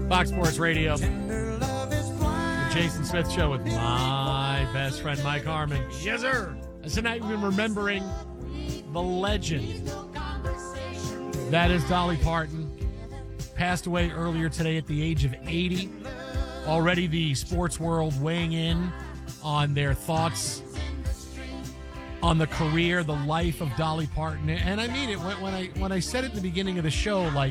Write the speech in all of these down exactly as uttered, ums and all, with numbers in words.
Fox Sports Radio. The Jason Smith Show with my best friend, Mike Harmon. Yes, sir. Tonight we've been remembering the legend that is Dolly Parton. Passed away earlier today at the age of eighty. Already the sports world weighing in on their thoughts on the career, the life of Dolly Parton. And I mean it when, when I when I said it at the beginning of the show, like,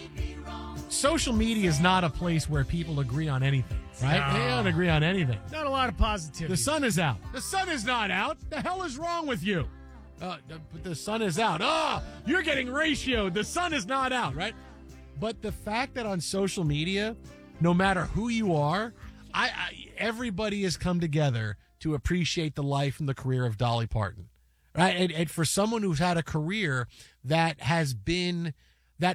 social media is not a place where people agree on anything, right? No. They don't agree on anything. Not a lot of positivity. The sun is out. The sun is not out. The hell is wrong with you? Uh, but the sun is out. Oh, you're getting ratioed. The sun is not out, right? But the fact that on social media, no matter who you are, I, I everybody has come together to appreciate the life and the career of Dolly Parton, right? And, and for someone who's had a career that has been that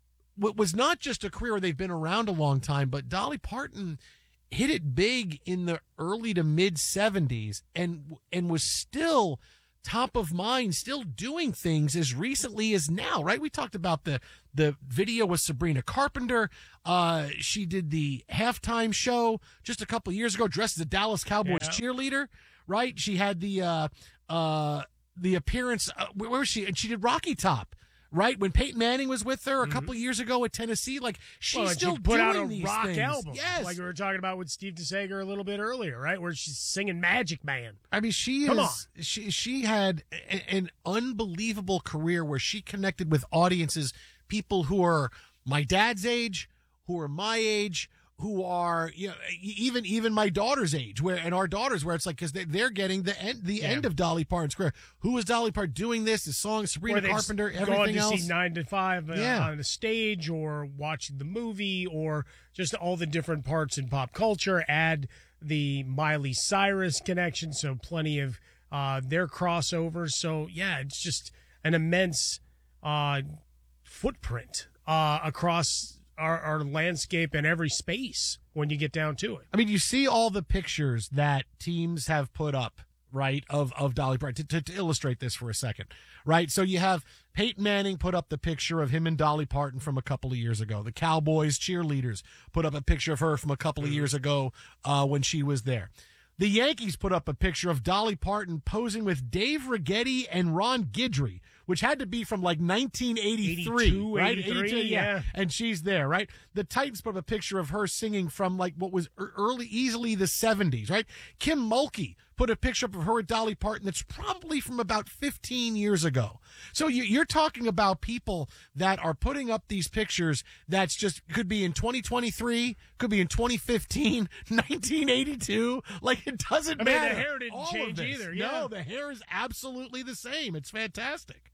w- was not just a career where they've been around a long time, but Dolly Parton hit it big in the early to mid seventies and and was still top of mind, still doing things as recently as now, right? We talked about the the video with Sabrina Carpenter. Uh, she did the halftime show just a couple of years ago, dressed as a Dallas Cowboys Yeah. cheerleader, right? She had the uh, uh, the appearance. Uh, where was she? And she did Rocky Top, right? When Peyton Manning was with her a Mm-hmm. couple of years ago at Tennessee, like she's Well, and still she put doing out a these rock things. album, Yes, like we were talking about with Steve DeSager a little bit earlier, right? Where she's singing Magic Man. I mean, she Come is. She she had a, an unbelievable career where she connected with audiences, people who are my dad's age, who are my age, who are you know even even my daughter's age, where and our daughters, where it's like because they, they're getting the end the Yeah. end of Dolly Parton's career. Who is Dolly Parton doing this? The song Sabrina Where they've Carpenter, gone everything to else. see Nine to Five uh, Yeah. on the stage, or watching the movie, or just all the different parts in pop culture. Add the Miley Cyrus connection, so plenty of uh, their crossovers. So yeah, it's just an immense uh, footprint uh, across our, our landscape and every space when you get down to it. I mean, you see all the pictures that teams have put up, right, of, of Dolly Parton, to, to, to illustrate this for a second, right? So you have Peyton Manning put up the picture of him and Dolly Parton from a couple of years ago. The Cowboys cheerleaders put up a picture of her from a couple of years ago uh, when she was there. The Yankees put up a picture of Dolly Parton posing with Dave Righetti and Ron Guidry, which had to be from like nineteen eighty-three, eighty-two, right? eighty-three, yeah. And she's there, right? The Titans put up a picture of her singing from like what was ear- early, easily the seventies, right? Kim Mulkey put a picture up of her with Dolly Parton that's probably from about fifteen years ago. So you, you're talking about people that are putting up these pictures that's just could be in twenty twenty-three, could be in twenty fifteen, nineteen eighty-two. Like it doesn't I mean, matter. the hair didn't All of change this. either, yeah. No, the hair is absolutely the same. It's fantastic.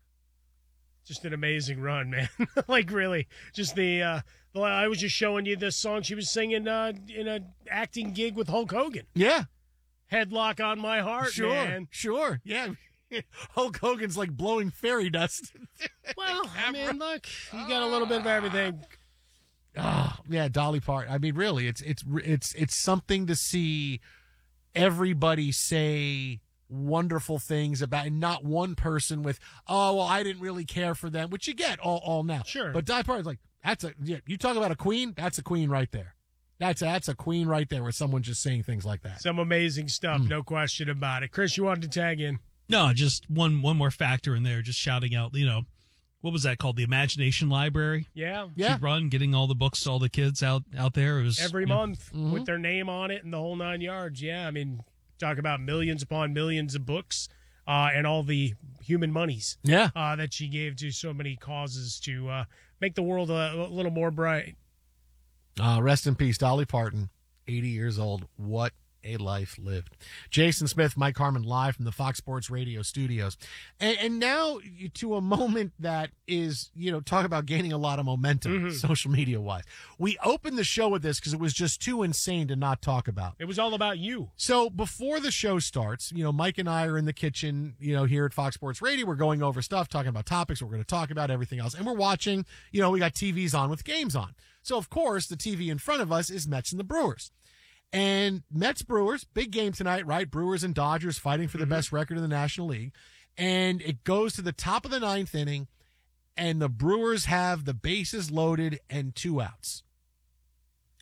Just an amazing run, man. Like really, just the. Uh, well, I was just showing you this song she was singing uh, in an acting gig with Hulk Hogan. Yeah. Headlock on my heart, Sure, man. sure, yeah. Hulk Hogan's like blowing fairy dust. Well, I mean, look, you got a little bit of everything. Oh, yeah, Dolly Parton. I mean, really, it's it's it's it's something to see everybody say wonderful things about, and not one person with, oh, well, I didn't really care for them, which you get all all now. Sure. But Dolly Parton's like, that's a yeah. You talk about a queen. That's a queen right there. That's a, that's a queen right there. Where someone's just saying things like that. Some amazing stuff, Hmm. no question about it. Chris, you wanted to tag in? No, just one one more factor in there, just shouting out, you know, what was that called? The Imagination Library. Yeah. Yeah. She'd run, getting all the books to all the kids out, out there. It was Every you know, month with their name on it and the whole nine yards. Yeah, I mean, talk about millions upon millions of books uh, and all the human monies Yeah. uh, that she gave to so many causes to uh, make the world a, a little more bright. Uh, rest in peace, Dolly Parton, eighty years old. What a life lived. Jason Smith, Mike Harmon, live from the Fox Sports Radio studios. And, and now to a moment that is, you know, talk about gaining a lot of momentum, social media wise. We opened the show with this because it was just too insane to not talk about. It was all about you. So before the show starts, you know, Mike and I are in the kitchen, you know, here at Fox Sports Radio. We're going over stuff, talking about topics we're going to talk about, everything else. And we're watching, you know, we got T Vs on with games on. So, of course, the T V in front of us is Mets and the Brewers. And Mets Brewers, big game tonight, right? Brewers and Dodgers fighting for the best record in the National League. And it goes to the top of the ninth inning, and the Brewers have the bases loaded and two outs.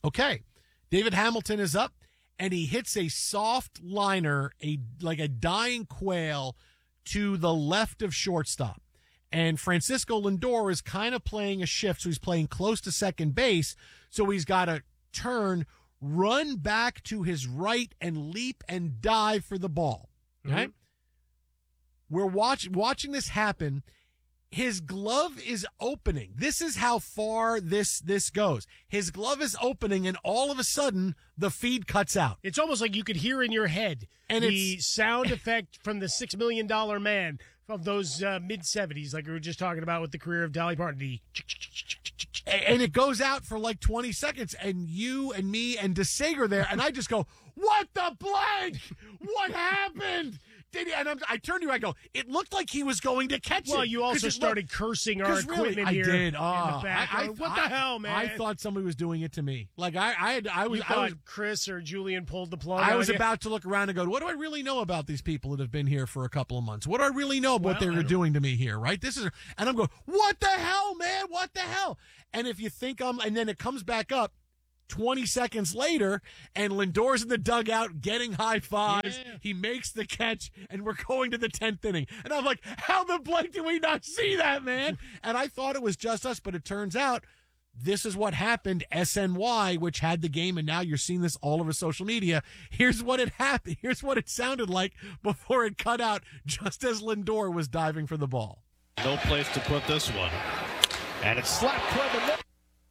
Okay, David Hamilton is up, and he hits a soft liner, a like a dying quail, to the left of shortstop. And Francisco Lindor is kind of playing a shift, so he's playing close to second base, so he's got to turn, run back to his right, and leap and dive for the ball. Right? Mm-hmm. We're watch, watching this happen. His glove is opening. This is how far this this goes. His glove is opening, and all of a sudden, the feed cuts out. It's almost like you could hear in your head and the sound effect from the Six Million Dollar Man from those uh, mid seventies, like we were just talking about with the career of Dolly Parton. The and it goes out for like twenty seconds, and you and me and DeSager there, and I just go, "What the blank? What happened?" Did he, and I'm, I turned to you, I go, it looked like he was going to catch well, it. Well, you also started looked, cursing our equipment really, here. I did. In Oh, the back. I, I, what I, the hell, man? I thought somebody was doing it to me. Like, I I, had, I was. You I thought was, Chris or Julian pulled the plug I was on you? about to look around and go, what do I really know about these people that have been here for a couple of months? What do I really know about well, what they were doing to me here, right? This is, and I'm going, what the hell, man? What the hell? And if you think I'm, and then it comes back up twenty seconds later, and Lindor's in the dugout getting high fives. Yeah. He makes the catch, and we're going to the tenth inning. And I'm like, how the blank did we not see that, man? And I thought it was just us, but it turns out this is what happened. S N Y, which had the game, and now you're seeing this all over social media. Here's what it happened. Here's what it sounded like before it cut out, just as Lindor was diving for the ball. No place to put this one. And it's slapped toward the middle.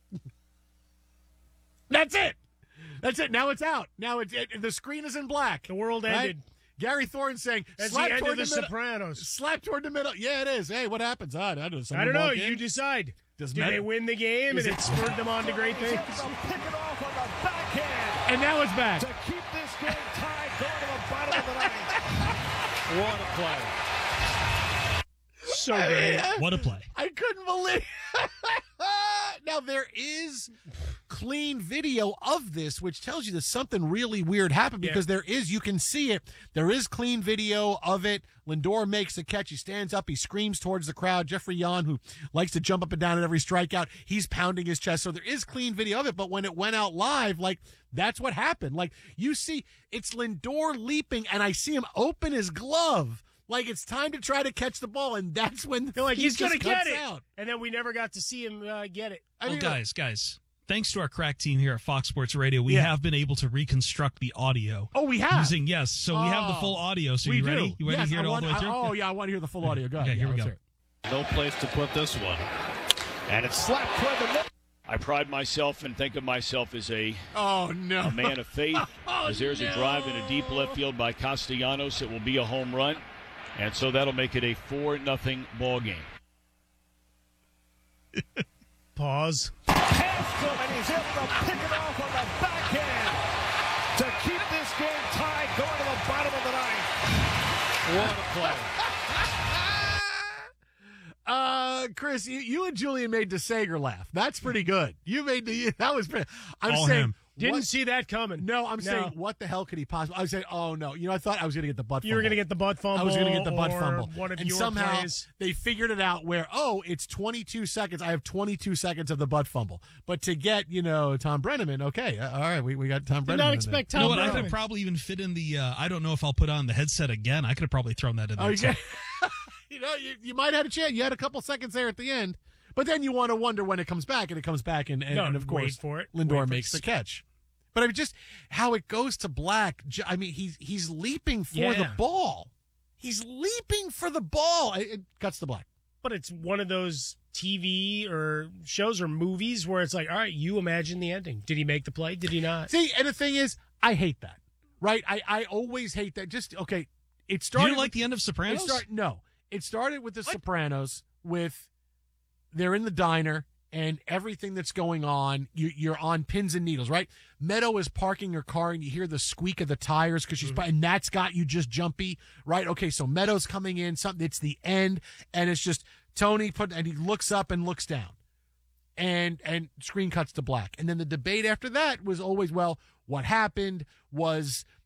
That's it. That's it. Now it's out. Now it, it the screen is in black. The world ended. Right? Gary Thorne saying, "That's slap the end toward of the, the middle, Sopranos." Slap toward the middle. Yeah, it is. Hey, what happens? I, I don't know. I don't know. You decide. Does Do Met- they win the game, is and it, it spurred them on to great things? Pick it off on the backhand. And now it's back. To keep this game tied, going to the bottom of the ninth. What a play. So great. What a play. I couldn't believe Now, there is clean video of this, which tells you that something really weird happened because yeah. there is, you can see it. There is clean video of it. Lindor makes the catch. He stands up. He screams towards the crowd. Jeffrey Yon, who likes to jump up and down at every strikeout, he's pounding his chest. So there is clean video of it. But when it went out live, like, that's what happened. Like, you see, it's Lindor leaping, and I see him open his glove. Like, it's time to try to catch the ball, and that's when They're like, he's going to get it. Out. And then we never got to see him uh, get it. I well, mean, guys, guys, thanks to our crack team here at Fox Sports Radio, we yeah. have been able to reconstruct the audio. Oh, we have? Using, yes. So oh, we have the full audio. So we you do. ready? You ready yes, to hear I it all want, the way through? I, oh, yeah, I want to hear the full audio. Go ahead. Okay, here yeah, we go. No place to put this one. And it's slapped toward the middle. I pride myself and think of myself as a, oh, no. a man of faith. oh, as there's no. a drive in a deep left field by Castellanos. It will be a home run. And so that'll make it a four nothing ball game. Pause. Haskell, and he's able to pick it off on the backhand to keep this game tied, going to the bottom of the ninth. What a play. Uh, Chris, you, you and Julian made DeSager laugh. That's pretty good. You made the, that was pretty. I'm All saying. him. Didn't what, see that coming. No, I'm no. saying, what the hell could he possibly? I was saying, oh no, you know, I thought I was going to get the butt. You fumble. were going to get the butt fumble. I was going to get the butt or fumble. One of and your somehow plays. They figured it out where, oh, it's twenty-two seconds. I have twenty-two seconds of the butt fumble. But to get, you know, Tom Brenneman, okay, uh, all right, we, we got Tom Did Brenneman. not expect Tom You know what? I Brenneman. could probably even fit in the. Uh, I don't know if I'll put on the headset again. I could have probably thrown that in there. Oh, too. yeah. you know, you, you might have had a chance. You had a couple seconds there at the end. But then you want to wonder when it comes back, and it comes back, and, and, no, and of course, wait for it. Lindor Wait makes for the catch. But I mean, just how it goes to black. I mean, he's he's leaping for yeah. the ball. He's leaping for the ball. It, it cuts to black. But it's one of those T V or shows or movies where it's like, all right, you imagine the ending. Did he make the play? Did he not? See, and the thing is, I hate that. Right? I, I always hate that. Just okay. It You started. didn't like with, the end of it Sopranos? start, no, it started with the What? Sopranos. With they're in the diner. And everything that's going on, you, you're on pins and needles, right? Meadow is parking her car, and you hear the squeak of the tires because she's, mm-hmm. and that's got you just jumpy, right? Okay, so Meadow's coming in, something. It's the end, and it's just Tony put, and he looks up and looks down, and and screen cuts to black, and then the debate after that was always, well, what happened was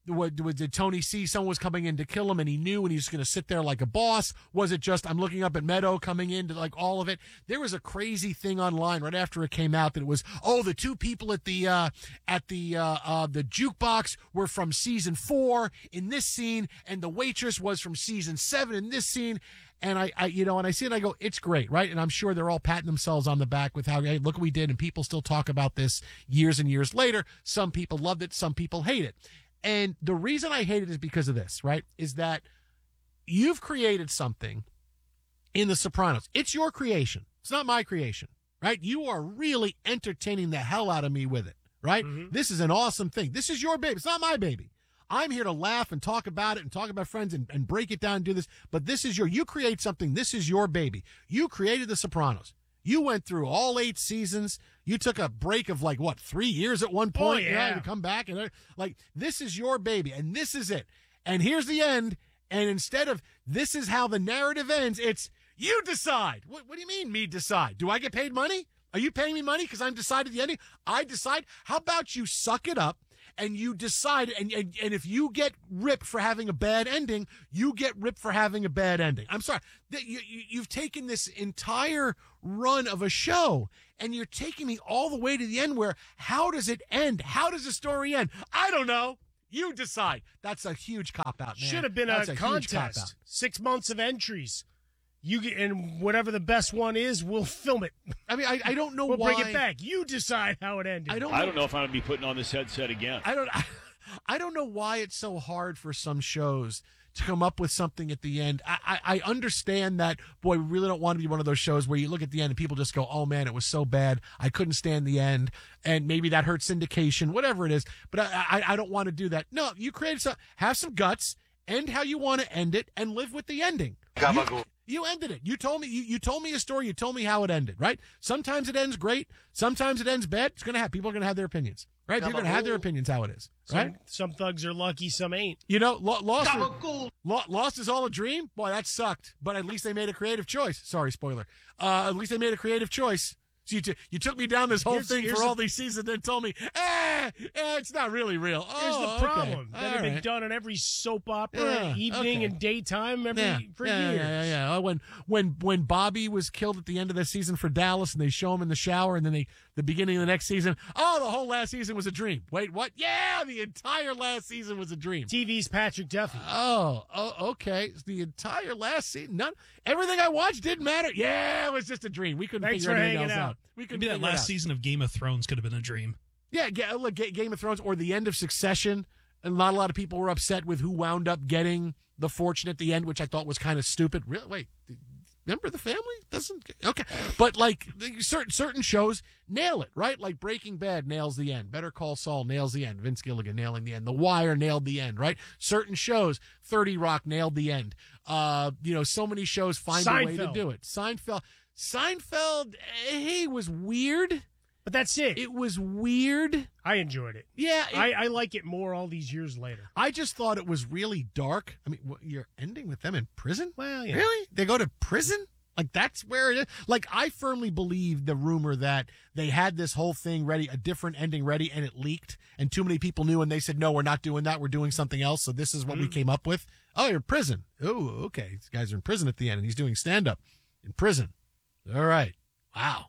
What, what, did Tony see someone was coming in to kill him and he knew and he's going to sit there like a boss? Was it just I'm looking up at Meadow coming in to like all of it? There was a crazy thing online right after it came out that it was, oh, the two people at the uh, at the uh, uh, the jukebox were from season four in this scene, and the waitress was from season seven in this scene. And I, I, you know, and I see it and I go, it's great, right? And I'm sure they're all patting themselves on the back with how, hey, look what we did. And people still talk about this years and years later. Some people loved it. Some people hate it. And the reason I hate it is because of this, right? Is that you've created something in The Sopranos. It's your creation. It's not my creation, right? You are really entertaining the hell out of me with it, right? Mm-hmm. This is an awesome thing. This is your baby. It's not my baby. I'm here to laugh and talk about it and talk about friends and, and break it down and do this. But this is your, you create something. This is your baby. You created The Sopranos. You went through all eight seasons. You took a break of like, what, three years at one point? Oh, yeah. You know, to come back. and Like, this is your baby, and this is it. And here's the end. And instead of this is how the narrative ends, it's you decide. What, what do you mean, me decide? Do I get paid money? Are you paying me money because I'm decided the ending? I decide. How about you suck it up? And you decide, and, and and if you get ripped for having a bad ending, you get ripped for having a bad ending. I'm sorry. You, you, you've taken this entire run of a show, and you're taking me all the way to the end where, how does it end? How does the story end? I don't know. You decide. That's a huge cop-out, man. Should have been That's a, a contest. Six months of entries. You get, and whatever the best one is, we'll film it. I mean, I, I don't know we'll why. We'll bring it back. You decide how it ended. I don't. I know. don't know if I'm going to be putting on this headset again. I don't. I, I don't know why it's so hard for some shows to come up with something at the end. I, I, I understand that. Boy, we really don't want to be one of those shows where you look at the end and people just go, "Oh man, it was so bad. I couldn't stand the end," and maybe that hurts syndication, whatever it is. But I, I, I don't want to do that. No, you create some. Have some guts. End how you want to end it, and live with the ending. You, You ended it. You told me you, you told me a story. You told me how it ended, right? Sometimes it ends great. Sometimes it ends bad. It's going to have people are going to have their opinions, right? They're going to have their opinions how it is, right? Some, some thugs are lucky, some ain't. You know, lo- lost, is, lo- lost is all a dream. Boy, that sucked. But at least they made a creative choice. Sorry, spoiler. Uh, at least they made a creative choice. So you, t- you took me down this whole here's, thing here's for all the, these seasons and told me, eh, eh, it's not really real. Oh, here's the problem. Okay. That had been right. done on every soap opera, Yeah, evening okay. and daytime every yeah, for yeah, years. Yeah, yeah, yeah. Oh, when when when Bobby was killed at the end of the season for Dallas, and they show him in the shower, and then they the beginning of the next season. Oh, the whole last season was a dream. Wait, what? Yeah, the entire last season was a dream. T V's Patrick Duffy. Oh, oh, okay. The entire last season, none, everything I watched didn't matter. Yeah, it was just a dream. We couldn't Thanks figure for anything hanging else out. out. We couldn't Maybe that figure it last out. season of Game of Thrones could have been a dream. Yeah, Ga- look, Ga- Game of Thrones or the end of Succession. And not a lot of people were upset with who wound up getting the fortune at the end, which I thought was kind of stupid. Really? Wait, remember the family? Doesn't okay, but like certain certain shows nail it, right? Like Breaking Bad nails the end. Better Call Saul nails the end. Vince Gilligan nailing the end. The Wire nailed the end, right? Certain shows, thirty Rock nailed the end. Uh, you know, so many shows find Seinfeld. a way to do it. Seinfeld, Seinfeld, hey, was weird. But that's it. It was weird. I enjoyed it. Yeah, it, I, I like it more all these years later. I just thought it was really dark. I mean, what, you're ending with them in prison? Well, yeah. Really? They go to prison? Like, that's where it is? Like, I firmly believe the rumor that they had this whole thing ready, a different ending ready, and it leaked, and too many people knew, and they said, no, we're not doing that. We're doing something else, so this is what mm. we came up with. Oh, you're in prison. Oh, okay. These guys are in prison at the end, and he's doing stand-up in prison. All right. Wow.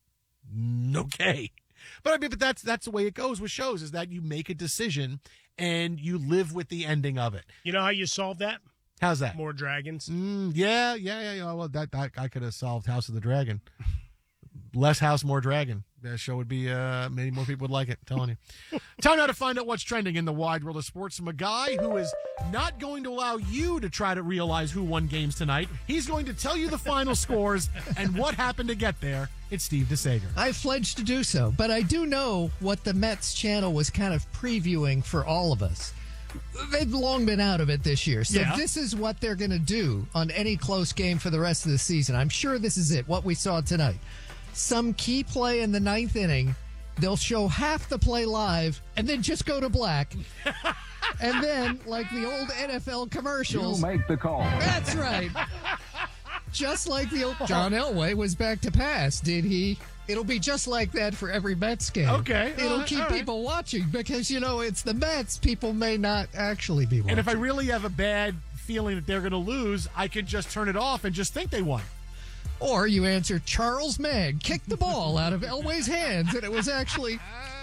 Okay. But I mean, but that's that's the way it goes with shows, is that you make a decision and you live with the ending of it. You know how you solve that? How's that? More dragons. Mm, yeah, yeah, yeah, yeah. Well, that, that I could have solved House of the Dragon. Less house, more dragon. That show would be, uh, many more people would like it. I'm telling you. Time now to find out what's trending in the wide world of sports from a guy who is not going to allow you to try to realize who won games tonight. He's going to tell you the final scores and what happened to get there. It's Steve DeSager. I pledged to do so, but I do know what the Mets channel was kind of previewing for all of us. They've long been out of it this year, so Yeah. this is what they're going to do on any close game for the rest of the season. I'm sure this is it, what we saw tonight. Some key play in the ninth inning, they'll show half the play live and then just go to black. And then, like the old N F L commercials. You make the call. That's right. just like the old John Elway was back to pass, did he? It'll be just like that for every Mets game. Okay. It'll uh, keep all right. people watching because, you know, it's the Mets. People may not actually be watching. And if I really have a bad feeling that they're going to lose, I can just turn it off and just think they won. Or you answer, Charles Magg kicked the ball out of Elway's hands, and it was actually...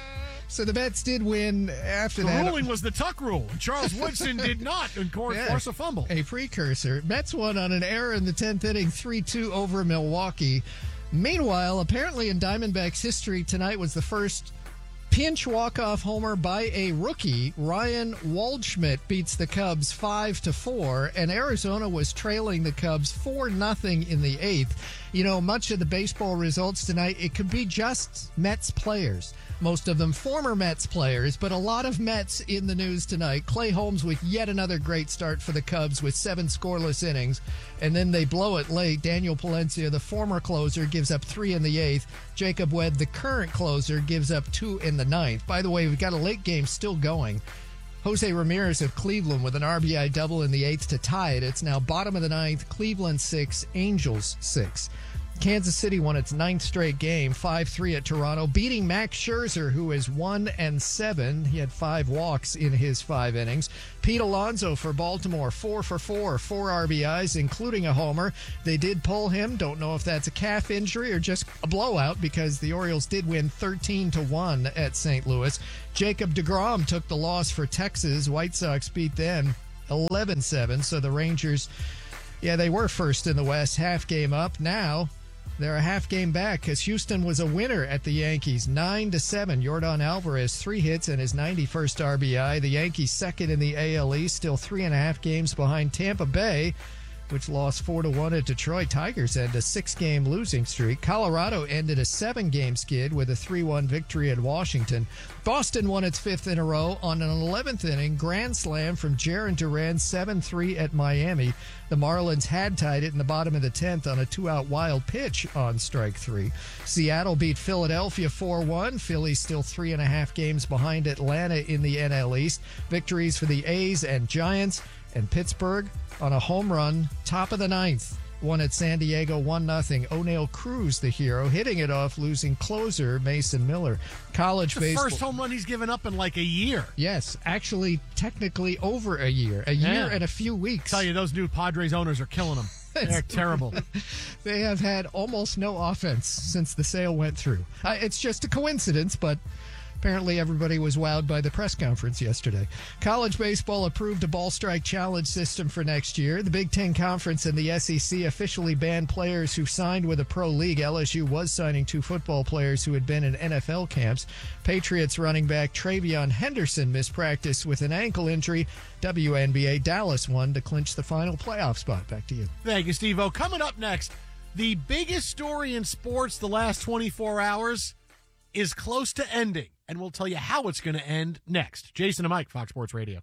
So the Mets did win after The that. ruling was the Tuck rule, and Charles Woodson did not and course Yeah, force a fumble. A precursor. Mets won on an error in the tenth inning, three two over Milwaukee. Meanwhile, apparently in Diamondbacks history, tonight was the first pinch walk-off homer by a rookie. Ryan Waldschmidt beats the Cubs five to four, and Arizona was trailing the Cubs four nothing in the eighth. You know, much of the baseball results tonight, it could be just Mets players. Most of them former Mets players, but a lot of Mets in the news tonight. Clay Holmes with yet another great start for the Cubs with seven scoreless innings, and then they blow it late. Daniel Palencia, the former closer, gives up three in the eighth. Jacob Webb, the current closer, gives up two in the ninth. By the way, we've got a late game still going. Jose Ramirez of Cleveland with an R B I double in the eighth to tie it. It's now bottom of the ninth, Cleveland six, Angels six. Kansas City won its ninth straight game, five three at Toronto, beating Max Scherzer, who is one and seven. He had five walks in his five innings. Pete Alonso for Baltimore, four for four, four R B Is, including a homer. They did pull him. Don't know if that's a calf injury or just a blowout because the Orioles did win thirteen to one at Saint Louis. Jacob deGrom took the loss for Texas. White Sox beat them eleven seven. So the Rangers, yeah, they were first in the West, half game up. Now they're a half game back because Houston was a winner at the Yankees, nine to seven. Yordan Alvarez, three hits and his ninety-first R B I. The Yankees second in the A L East, still three and a half games behind Tampa Bay, which lost four to one at Detroit. Tigers end a six-game losing streak. Colorado ended a seven-game skid with a three one victory at Washington. Boston won its fifth in a row on an eleventh inning grand slam from Jarren Duran, seven three at Miami. The Marlins had tied it in the bottom of the tenth on a two-out wild pitch on strike three. Seattle beat Philadelphia four one. Philly still three and a half games behind Atlanta in the N L East. Victories for the A's and Giants. And Pittsburgh on a home run, top of the ninth, won at San Diego one nothing. O'Neill Cruz, the hero, hitting it off, losing closer Mason Miller. College The baseball. first home run he's given up in like a year. Yes, actually, technically over a year. A year Yeah. and a few weeks. I tell you, those new Padres owners are killing them. They're terrible. They have had almost no offense since the sale went through. Uh, it's just a coincidence, but apparently everybody was wowed by the press conference yesterday. College baseball approved a ball strike challenge system for next year. The Big Ten Conference and the S E C officially banned players who signed with a pro league. L S U was signing two football players who had been in N F L camps. Patriots running back Travion Henderson missed practice with an ankle injury. W N B A Dallas won to clinch the final playoff spot. Back to you. Thank you, Steve-O. Coming up next, the biggest story in sports the last twenty-four hours is close to ending, and we'll tell you how it's going to end next. Jason and Mike, Fox Sports Radio.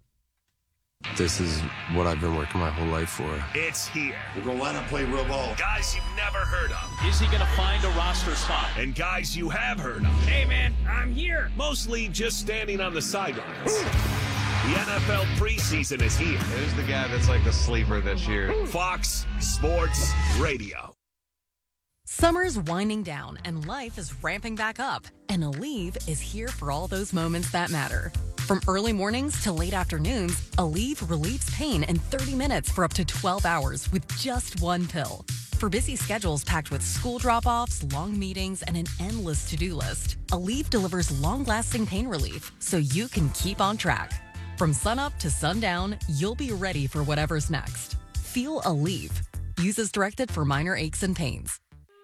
This is what I've been working my whole life for. It's here. We're going to line up, play real ball. Guys you've never heard of. Is he going to find a roster spot? And guys you have heard of. Hey, man, I'm here. Mostly just standing on the sidelines. The N F L preseason is here. Who's the guy that's like the sleeper this year? Fox Sports Radio. Summer's winding down and life is ramping back up. And Aleve is here for all those moments that matter. From early mornings to late afternoons, Aleve relieves pain in thirty minutes for up to twelve hours with just one pill. For busy schedules packed with school drop-offs, long meetings, and an endless to-do list, Aleve delivers long-lasting pain relief so you can keep on track. From sunup to sundown, you'll be ready for whatever's next. Feel Aleve. Use as directed for minor aches and pains.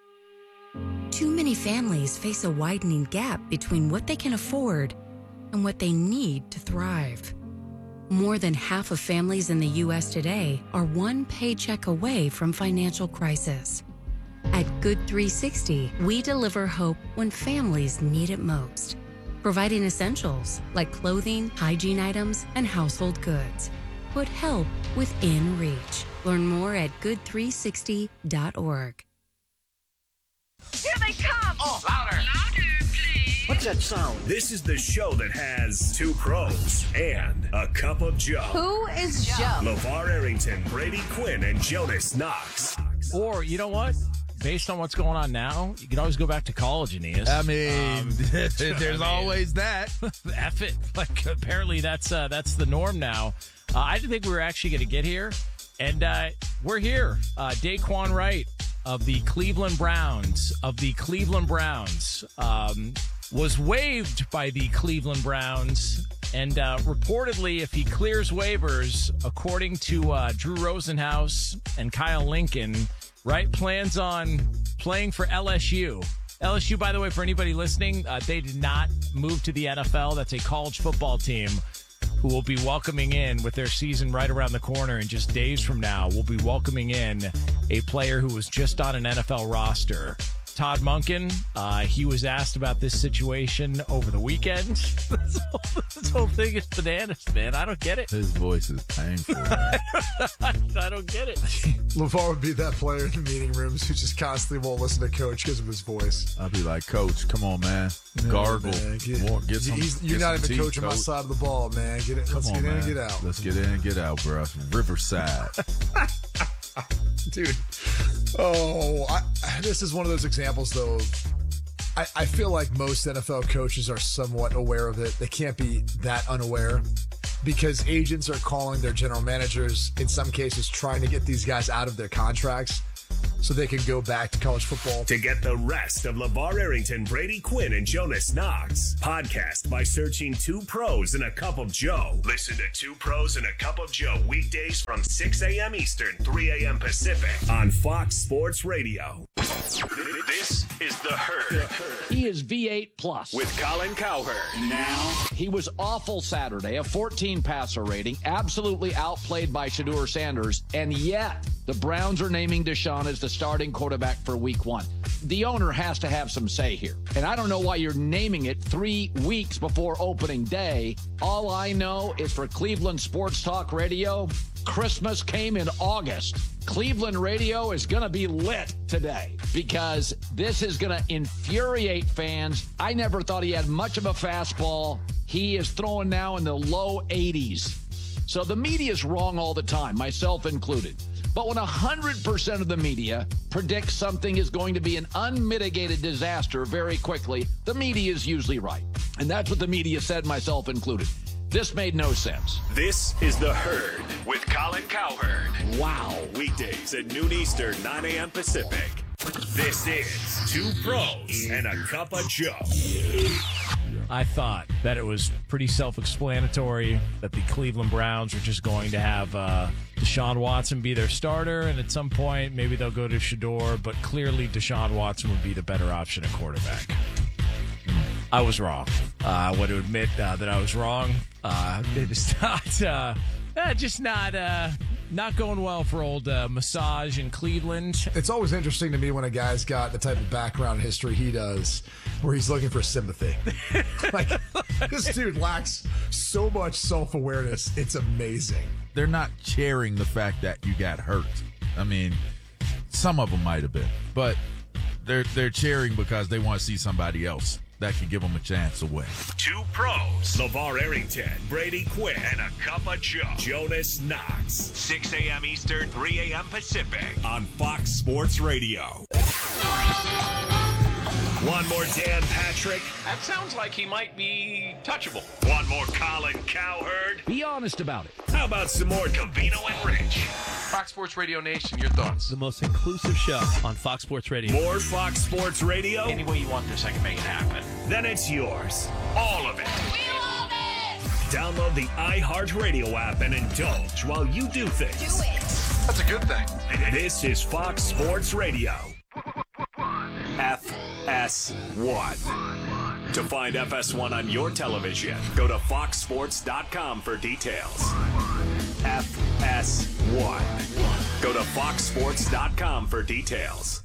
Too many families face a widening gap between what they can afford and what they need to thrive. More than half of families in the U S today are one paycheck away from financial crisis. At Good three sixty, we deliver hope when families need it most, providing essentials like clothing, hygiene items, and household goods. Put help within reach. Learn more at good three sixty dot org. Here they come! Oh, louder! Louder, please! What's that sound? This is the show that has two pros and a cup of Joe. Who is Joe? LeVar Arrington, Brady Quinn, and Jonas Knox. Or, you know what? Based on what's going on now, you can always go back to college, Aeneas. I mean, um, there's I mean, always that. F it. Like, apparently that's uh, that's the norm now. Uh, I didn't think we were actually going to get here, and uh, we're here. Uh, Daquan Wright of the Cleveland Browns, of the Cleveland Browns, um, was waived by the Cleveland Browns, and uh, reportedly, if he clears waivers, according to uh, Drew Rosenhaus and Kyle Lincoln, Wright plans on playing for L S U. L S U, by the way, for anybody listening, uh, they did not move to the N F L. That's a college football team who will be welcoming in, with their season right around the corner in just days from now, will be welcoming in a player who was just on an N F L roster. Todd Monken, uh, he was asked about this situation over the weekend. this, whole, this whole thing is bananas, man. I don't get it. His voice is painful. I don't get it. LeVar would be that player in the meeting rooms who just constantly won't listen to Coach because of his voice. I'll be like, Coach, come on, man. Gargle. No, man. Get, More, get some, he's, you're get not some even tea, coaching coach. my side of the ball, man. Get it. Come Let's on, get man. in and get out. Let's get in and get out, bro. Riverside. Dude. Oh, I, this is one of those examples, though. Of, I, I feel like most N F L coaches are somewhat aware of it. They can't be that unaware because agents are calling their general managers, in some cases, trying to get these guys out of their contracts so they can go back to college football. To get the rest of LeVar Arrington, Brady Quinn, and Jonas Knox, podcast by searching Two Pros and a Cup of Joe. Listen to Two Pros and a Cup of Joe weekdays from six a.m. Eastern, three a.m. Pacific on Fox Sports Radio. This is The Herd. He is V eight plus. With Colin Cowherd. Now, he was awful Saturday, a fourteen passer rating, absolutely outplayed by Shedeur Sanders, and yet the Browns are naming Deshaun as the starting quarterback for week one. The owner has to have some say here. And I don't know why you're naming it three weeks before opening day. All I know is for Cleveland Sports Talk Radio, Christmas came in August. Cleveland radio is going to be lit today because this is going to infuriate fans. I never thought he had much of a fastball. He is throwing now in the low eighties. So the media is wrong all the time, myself included. But when one hundred percent of the media predicts something is going to be an unmitigated disaster very quickly, the media is usually right. And that's what the media said, myself included. This made no sense. This is The Herd with Colin Cowherd. Wow. Weekdays at noon Eastern, nine a.m. Pacific. This is Two Pros and a Cup of Joe. I thought that it was pretty self-explanatory that the Cleveland Browns were just going to have uh, Deshaun Watson be their starter, and at some point maybe they'll go to Shedeur, but clearly Deshaun Watson would be the better option at quarterback. I was wrong. Uh, I want to admit uh, that I was wrong. Uh, it is not, uh, uh, just not, uh, not going well for old uh, Massage in Cleveland. It's always interesting to me when a guy's got the type of background history he does, where he's looking for sympathy. Like, this dude lacks so much self-awareness. It's amazing. They're not cheering the fact that you got hurt. I mean, some of them might have been, but they're they're cheering because they want to see somebody else that can give them a chance to win. Two Pros, LeVar Arrington, Brady Quinn, and a Cup of Joe. Jonas Knox, six a.m. Eastern, three a.m. Pacific on Fox Sports Radio. One more Dan Patrick. That sounds like he might be touchable. One more Colin Cowherd. Be honest about it. How about some more Covino and Rich? Fox Sports Radio Nation, your thoughts? The most inclusive show on Fox Sports Radio. More Fox Sports Radio? Any way you want this, I can make it happen. Then it's yours. All of it. We love it! Download the iHeartRadio app and indulge while you do things. Do it! That's a good thing. This is Fox Sports Radio. F S one. To find F S one on your television, go to fox sports dot com for details. F S one. Go to fox sports dot com for details.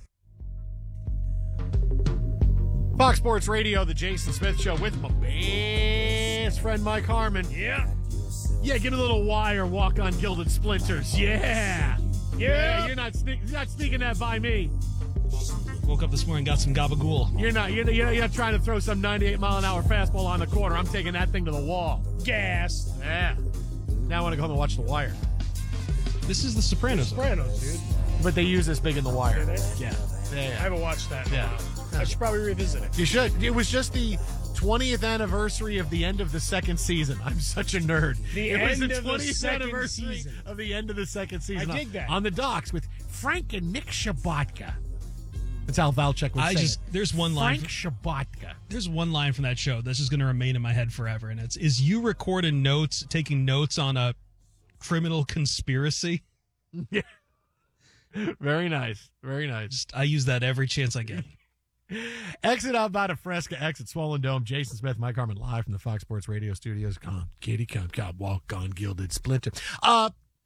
Fox Sports Radio, the Jason Smith Show with my best friend Mike Harmon. Yeah. Yeah, give me a little wire, walk on gilded splinters. Yeah. Yeah, yeah you're not sneak, you're not sneaking that by me. Woke up this morning, got some gabagool. You're not, you're, you're, you're not trying to throw some ninety-eight mile an hour fastball on the corner. I'm taking that thing to the wall. Gas. Yeah. Now I want to go home and watch The Wire. This is The Sopranos. Sopranos, dude. but they use this big in The Wire. Did they? Yeah. Yeah, I yeah. haven't watched that. in a Yeah. while. I should probably revisit it. You should. It was just the twentieth anniversary of the end of the second season. I'm such a nerd. The it was end the of the twentieth second anniversary season. of the end of the second season. I dig on, that. On the docks with Frank and Nick Shabatka. That's how Valchek would I say just it. there's one line. Frank Shabatka. There's one line from that show that's just going to remain in my head forever, and it's: "Is you recording notes, taking notes on a criminal conspiracy?" Yeah. Very nice. Very nice. Just, I use that every chance I get. Exit out by the Fresca, exit Swollen Dome. Jason Smith, Mike Harmon, live from the Fox Sports Radio studios. Come, kitty, come, come, walk on gilded splinter. Uh,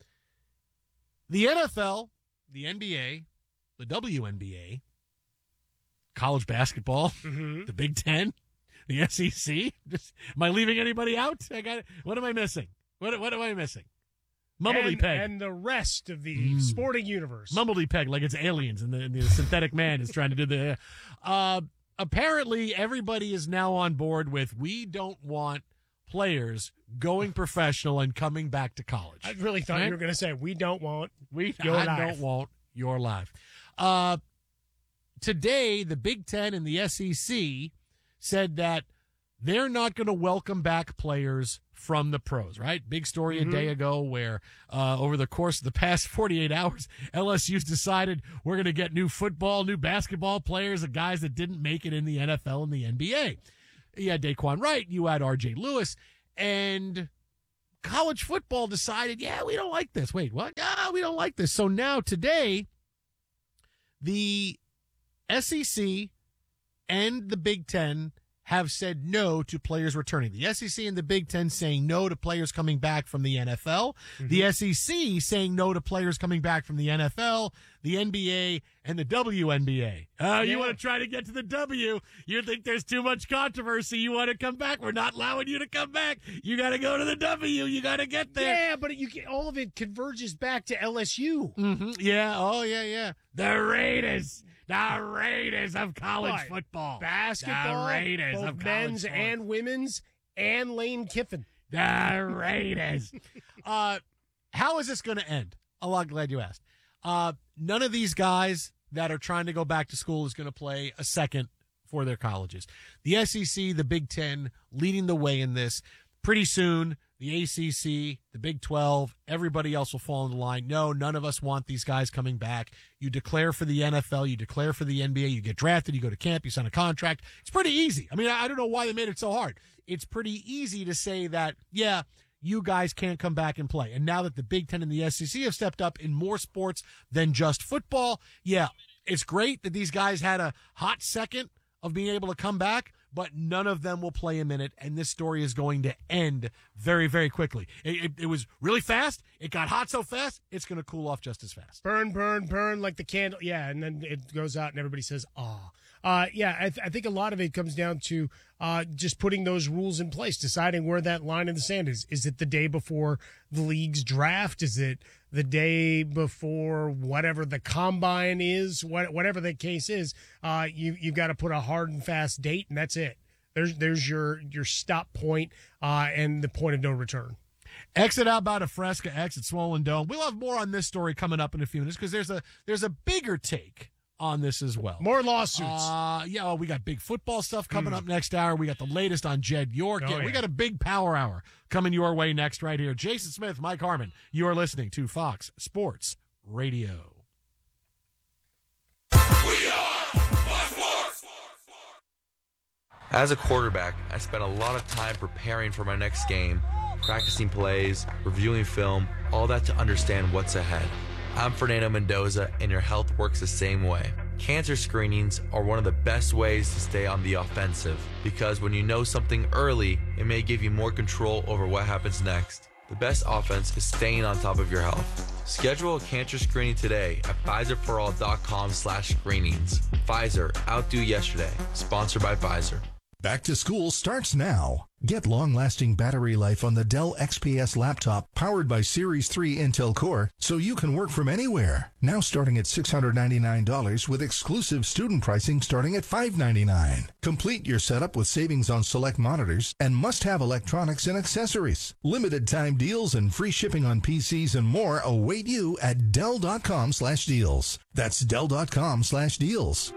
the N F L, the N B A, the W N B A, college basketball, Mm-hmm. the Big Ten, the S E C. Just, am I leaving anybody out? I got it. What am I missing? What What am I missing? Mumbledy and, Peg. and the rest of the Mm. sporting universe. Mumbledy Peg, like it's aliens, and the, and the synthetic man is trying to do the. Uh, apparently, everybody is now on board with we don't want players going professional and coming back to college. I really thought Right? you were going to say we don't want We your I life. don't want your life. Uh, today, the Big Ten and the S E C said that they're not going to welcome back players from the pros, right? Big story Mhm. a day ago where uh, over the course of the past forty-eight hours, L S U's decided we're going to get new football, new basketball players, and guys that didn't make it in the N F L and the N B A. You had Daquan Wright, you had R J Lewis, and college football decided, yeah, we don't like this. Wait, what? Ah, we don't like this. So now today, the S E C and the Big Ten have said no to players returning. The S E C and the Big Ten saying no to players coming back from the N F L. Mm-hmm. The S E C saying no to players coming back from the N F L, the N B A, and the W N B A. Oh, you Yeah. want to try to get to the W. You think there's too much controversy. You want to come back. We're not allowing you to come back. You got to go to the W. You got to get there. Yeah, but you get, all of it converges back to L S U. Mm-hmm. Yeah. Oh, yeah, yeah. The Raiders. The Raiders of college What? football. Basketball, The Raiders both of college men's sports. and women's, and Lane Kiffin. The Raiders. uh, how is this going to end? I'm a lot glad you asked. Uh, none of these guys that are trying to go back to school is going to play a second for their colleges. The S E C, the Big Ten, leading the way in this. Pretty soon, the A C C, the Big twelve, everybody else will fall in the line. No, none of us want these guys coming back. You declare for the N F L, you declare for the N B A, you get drafted, you go to camp, you sign a contract. It's pretty easy. I mean, I don't know why they made it so hard. It's pretty easy to say that, yeah, you guys can't come back and play. And now that the Big Ten and the S E C have stepped up in more sports than just football, yeah, it's great that these guys had a hot second of being able to come back, but none of them will play a minute, and this story is going to end very, very quickly. It, it, it was really fast. It got hot so fast, it's going to cool off just as fast. Burn, burn, burn like the candle. Yeah, and then it goes out and everybody says, ah. Uh, yeah, I, th- I think a lot of it comes down to uh, just putting those rules in place, deciding where that line in the sand is. Is it the day before the league's draft? Is it the day before whatever the combine is? What, whatever the case is, uh, you, you've got to put a hard and fast date, and that's it. There's there's your, your stop point, uh, and the point of no return. Exit out by the Fresca, exit Swollen Dome. We'll have more on this story coming up in a few minutes because there's a there's a bigger take on this as well. More lawsuits. Uh, yeah, well, we got big football stuff coming Mm. up next hour. We got the latest on Jed York. Oh, yeah, we yeah. got a big power hour coming your way next right here. Jason Smith, Mike Harmon. You are listening to Fox Sports Radio. As a quarterback, I spent a lot of time preparing for my next game, practicing plays, reviewing film, all that to understand what's ahead. I'm Fernando Mendoza, and your health works the same way. Cancer screenings are one of the best ways to stay on the offensive, because when you know something early, it may give you more control over what happens next. The best offense is staying on top of your health. Schedule a cancer screening today at Pfizer For All dot com slash screenings. Pfizer, outdo yesterday. Sponsored by Pfizer. Back to school starts now. Get long-lasting battery life on the Dell X P S laptop powered by Series three Intel Core so you can work from anywhere. Now starting at six hundred ninety-nine dollars with exclusive student pricing starting at five hundred ninety-nine dollars. Complete your setup with savings on select monitors and must-have electronics and accessories. Limited time deals and free shipping on P Cs and more await you at Dell.com slash deals. That's Dell.com slash deals.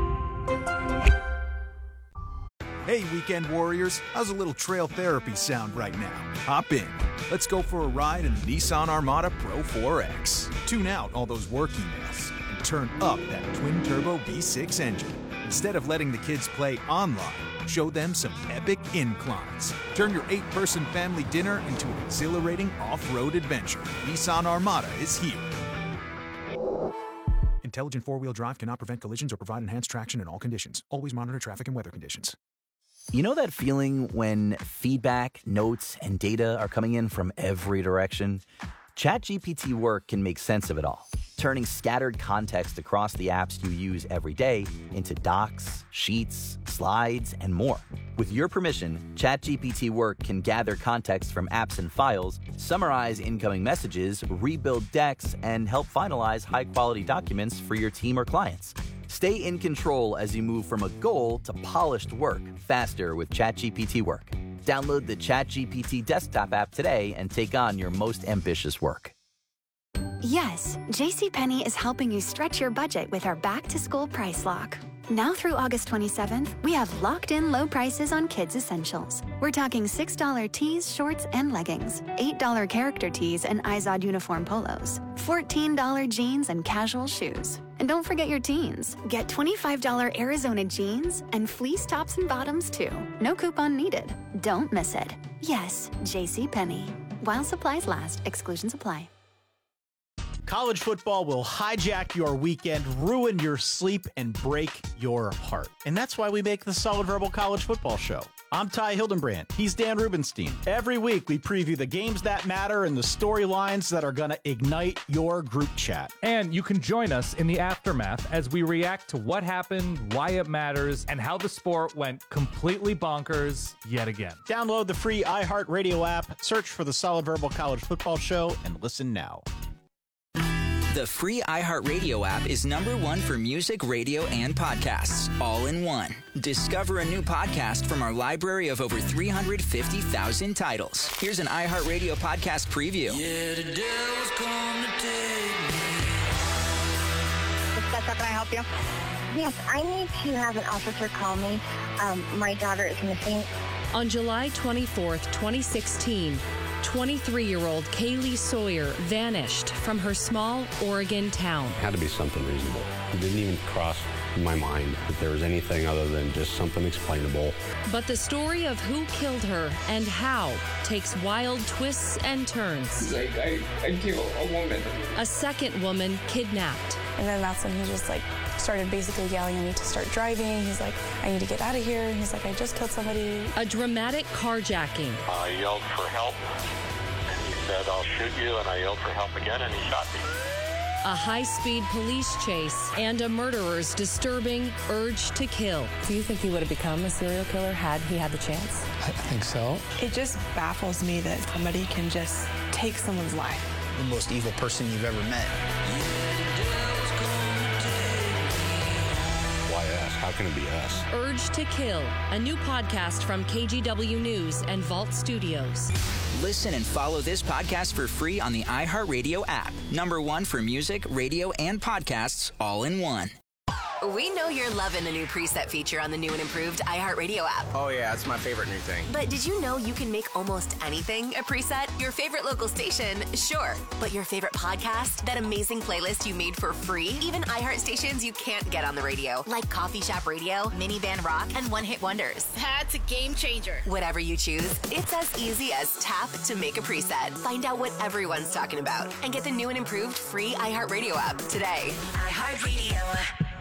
Hey, Weekend Warriors, how's a little trail therapy sound right now? Hop in. Let's go for a ride in the Nissan Armada Pro four X. Tune out all those work emails and turn up that twin-turbo V six engine. Instead of letting the kids play online, show them some epic inclines. Turn your eight-person family dinner into an exhilarating off-road adventure. Nissan Armada is here. Intelligent four-wheel drive cannot prevent collisions or provide enhanced traction in all conditions. Always monitor traffic and weather conditions. You know that feeling when feedback, notes, and data are coming in from every direction? ChatGPT Work can make sense of it all, turning scattered context across the apps you use every day into docs, sheets, slides, and more. With your permission, ChatGPT Work can gather context from apps and files, summarize incoming messages, rebuild decks, and help finalize high-quality documents for your team or clients. Stay in control as you move from a goal to polished work faster with ChatGPT Work. Download the ChatGPT desktop app today and take on your most ambitious work. Yes, JCPenney is helping you stretch your budget with our back-to-school price lock. Now through August twenty-seventh, we have locked-in low prices on kids' essentials. We're talking six dollar tees, shorts, and leggings, eight dollar character tees and Izod uniform polos, fourteen dollar jeans and casual shoes. And don't forget your teens. Get twenty-five dollar Arizona jeans and fleece tops and bottoms, too. No coupon needed. Don't miss it. Yes, JCPenney. While supplies last, exclusions apply. College football will hijack your weekend, ruin your sleep, and break your heart. And that's why we make the Solid Verbal College Football Show. I'm Ty Hildenbrand. He's Dan Rubenstein. Every week, we preview the games that matter and the storylines that are going to ignite your group chat. And you can join us in the aftermath as we react to what happened, why it matters, and how the sport went completely bonkers yet again. Download the free iHeartRadio app, search for the Solid Verbal College Football Show, and listen now. The free iHeartRadio app is number one for music, radio, and podcasts, all in one. Discover a new podcast from our library of over three hundred fifty thousand titles. Here's an iHeartRadio podcast preview. Yeah, the devil's come to take me. Can I help you? Yes, I need to have an officer call me. Um, my daughter is missing. On July twenty-fourth, twenty sixteen, twenty-three-year-old Kaylee Sawyer vanished from her small Oregon town. It had to be something reasonable. It didn't even cross my mind that there was anything other than just something explainable. But the story of who killed her and how takes wild twists and turns. Like, I, I killed a woman. A second woman kidnapped. And then that's when he just like started basically yelling at me to start driving. He's like, I need to get out of here. And he's like, I just killed somebody. A dramatic carjacking. I yelled for help. And he said, I'll shoot you. And I yelled for help again, and he shot me. A high-speed police chase and a murderer's disturbing urge to kill. Do you think he would have become a serial killer had he had the chance? I think so. It just baffles me that somebody can just take someone's life. The most evil person you've ever met. Why us? How can it be us? Urge to Kill, a new podcast from K G W News and Vault Studios. Listen and follow this podcast for free on the iHeartRadio app. Number one for music, radio, and podcasts, all in one. We know you're loving the new preset feature on the new and improved iHeartRadio app. Oh, yeah, it's my favorite new thing. But did you know you can make almost anything a preset? Your favorite local station, sure. But your favorite podcast? That amazing playlist you made for free? Even iHeart stations you can't get on the radio, like Coffee Shop Radio, Minivan Rock, and One Hit Wonders. That's a game changer. Whatever you choose, it's as easy as tap to make a preset. Find out what everyone's talking about and get the new and improved free iHeartRadio app today. iHeartRadio.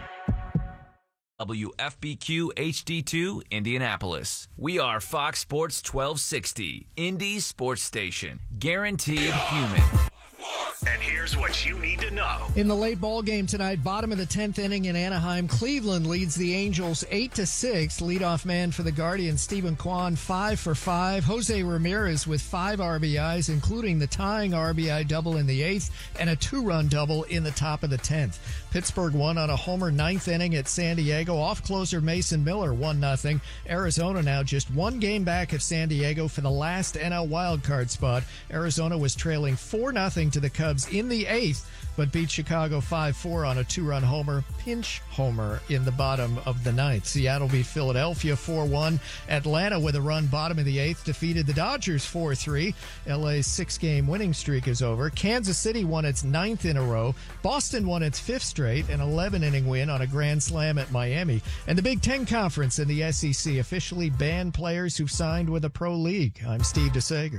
W F B Q H D two, Indianapolis. We are Fox Sports twelve sixty, Indy's sports station. Guaranteed human. And here's what you need to know. In the late ball game tonight, bottom of the tenth inning in Anaheim, Cleveland leads the Angels eight to six. Leadoff man for the Guardians, Stephen Kwan, five for five. Jose Ramirez with five R B Is, including the tying R B I double in the eighth and a two-run double in the top of the tenth. Pittsburgh won on a homer ninth inning at San Diego. Off closer Mason Miller, one nothing. Arizona now just one game back of San Diego for the last N L wildcard spot. Arizona was trailing four nothing to the Cubs in the eighth, but beat Chicago five four on a two-run homer, pinch homer in the bottom of the ninth. Seattle beat Philadelphia four one. Atlanta, with a run bottom of the eighth, defeated the Dodgers four three. L A's six-game winning streak is over. Kansas City won its ninth in a row. Boston won its fifth straight, an eleven-inning win on a grand slam at Miami. And the Big Ten Conference and the S E C officially banned players who've signed with a pro league. I'm Steve DeSager.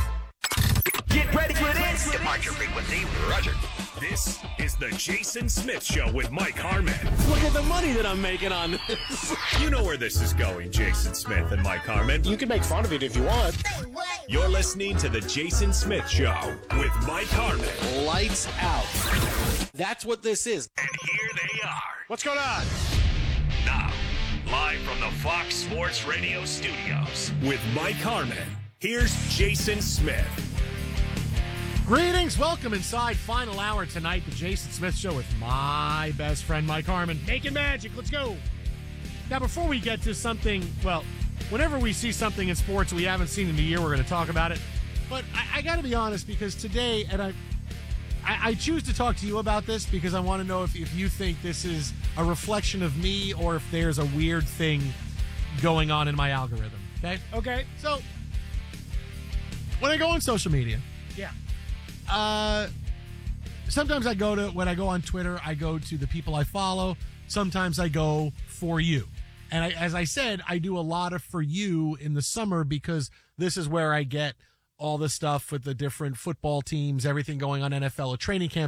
Get ready for this. Departure frequency, Roger. This is the Jason Smith Show with Mike Harmon. Look at the money that I'm making on this. You know where this is going, Jason Smith and Mike Harmon. You can make fun of it if you want. You're listening to the Jason Smith Show with Mike Harmon. Lights out. That's what this is. And here they are. What's going on? Now, live from the Fox Sports Radio studios with Mike Harmon, here's Jason Smith. Greetings. Welcome inside final hour tonight, the Jason Smith Show with my best friend, Mike Harmon. Making magic. Let's go. Now, before we get to something, well, whenever we see something in sports we haven't seen in a year, we're going to talk about it. But I, I got to be honest, because today, and I, I, I choose to talk to you about this because I want to know if, if you think this is a reflection of me or if there's a weird thing going on in my algorithm. Okay? Okay. So, when I go on social media, yeah. Uh, sometimes I go to, when I go on Twitter, I go to the people I follow. Sometimes I go for you. And I, as I said, I do a lot of for you in the summer because this is where I get all the stuff with the different football teams, everything going on N F L, a training camp.